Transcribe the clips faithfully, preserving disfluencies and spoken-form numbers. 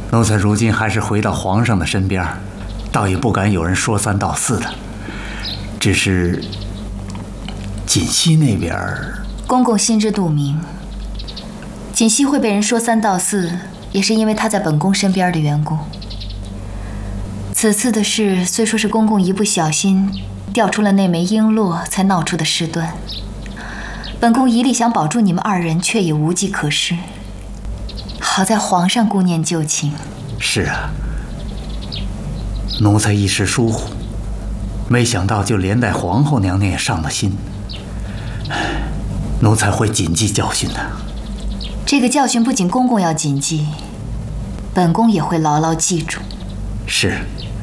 奴才如今还是回到皇上的身边，倒也不敢有人说三道四的。只是锦溪那边， 公公心知肚明，锦溪会被人说三道四，也是因为她在本宫身边的缘故。此次的事虽说是公公一不小心掉出了那枚璎珞才闹出的事端，本宫一力想保住你们二人，却也无计可施。好在皇上顾念旧情。 是啊，奴才一时疏忽，没想到就连带皇后娘娘也上了心。奴才会谨记教训的。 这个教训不仅公公要谨记，本宫也会牢牢记住。 是。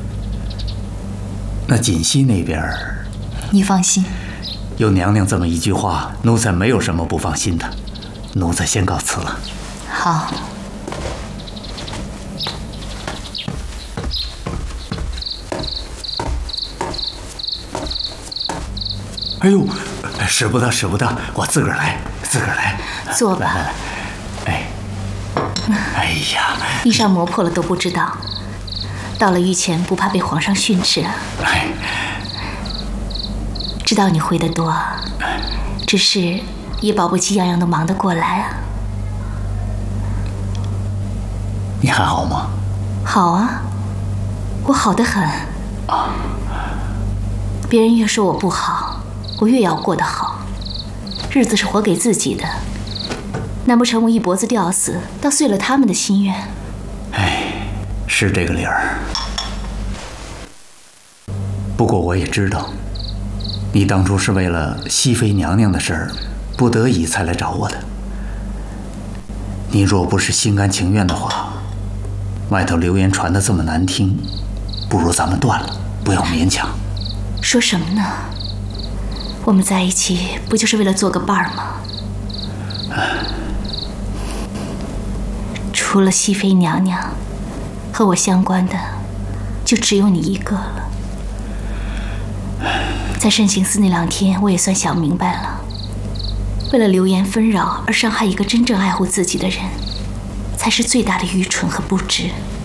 那锦溪那边， 你放心， 有娘娘这么一句话，奴才没有什么不放心的。奴才先告辞了。 好。 哎呦，使不得，使不得，我自个儿来，自个儿来。 坐吧。 来来来，哎，哎呀， 衣裳磨破了都不知道，到了御前不怕被皇上训斥啊？ 哎， 知道你会得多，只是也保不齐样样都忙得过来啊。 你还好吗？ 好啊，我好得很。 啊， 别人越说我不好，我越要过得好。日子是活给自己的，难不成我一脖子吊死，倒遂了他们的心愿？ 哎，是这个理儿。不过我也知道，你当初是为了熹妃娘娘的事儿，不得已才来找我的。你若不是心甘情愿的话，外头流言传得这么难听，不如咱们断了，不要勉强。 说什么呢？我们在一起不就是为了做个伴儿吗？除了熹妃娘娘，和我相关的就只有你一个了。在慎刑司那两天，我也算想明白了，为了流言纷扰而伤害一个真正爱护自己的人，才是最大的愚蠢和不值。